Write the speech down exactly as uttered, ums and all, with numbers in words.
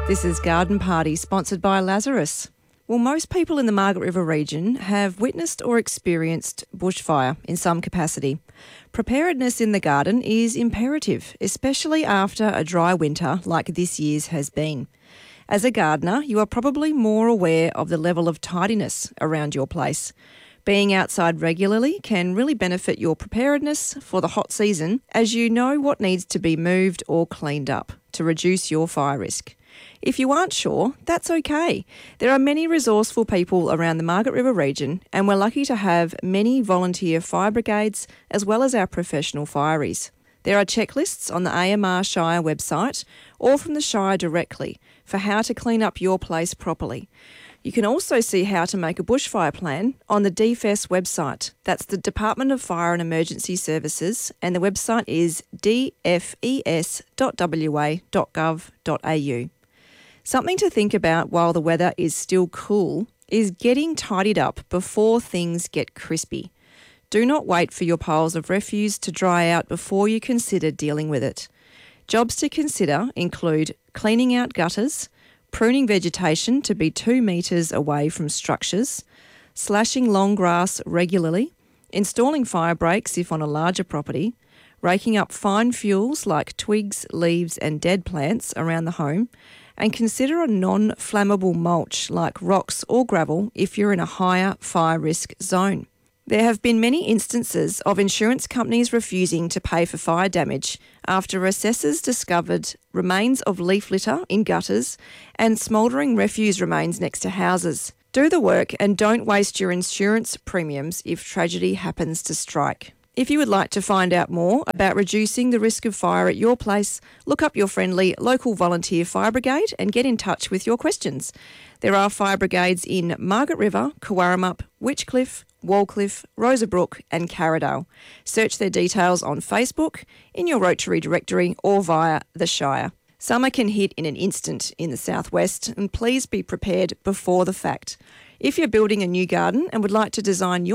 This is Garden Party, sponsored by Lazarus. Well, most people in the Margaret River region have witnessed or experienced bushfire in some capacity. Preparedness in the garden is imperative, especially after a dry winter like this year's has been. As a gardener, you are probably more aware of the level of tidiness around your place. Being outside regularly can really benefit your preparedness for the hot season, as you know what needs to be moved or cleaned up to reduce your fire risk. If you aren't sure, that's okay. There are many resourceful people around the Margaret River region, and we're lucky to have many volunteer fire brigades as well as our professional fireys. There are checklists on the A M R Shire website or from the Shire directly for how to clean up your place properly. You can also see how to make a bushfire plan on the D F E S website. That's the Department of Fire and Emergency Services, and the website is d f e s dot w a dot gov dot a u. Something to think about while the weather is still cool is getting tidied up before things get crispy. Do not wait for your piles of refuse to dry out before you consider dealing with it. Jobs to consider include cleaning out gutters, pruning vegetation to be two metres away from structures, slashing long grass regularly, installing fire breaks if on a larger property, raking up fine fuels like twigs, leaves and dead plants around the home, and consider a non-flammable mulch like rocks or gravel if you're in a higher fire risk zone. There have been many instances of insurance companies refusing to pay for fire damage after assessors discovered remains of leaf litter in gutters and smouldering refuse remains next to houses. Do the work and don't waste your insurance premiums if tragedy happens to strike. If you would like to find out more about reducing the risk of fire at your place, look up your friendly local volunteer fire brigade and get in touch with your questions. There are fire brigades in Margaret River, Cowarumup, Witchcliffe, Wallcliffe, Rosabrook and Carradale. Search their details on Facebook, in your Rotary directory or via the Shire. Summer can hit in an instant in the southwest, and please be prepared before the fact. If you're building a new garden and would like to design your